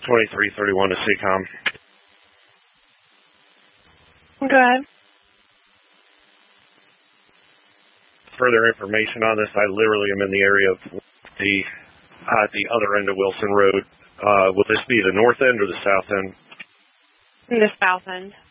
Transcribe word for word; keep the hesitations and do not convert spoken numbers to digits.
twenty-three thirty-one to SEACOM. Go ahead. Further information on this, I literally am in the area of the uh, the other end of Wilson Road. Uh, will this be the north end or the south end? The south end.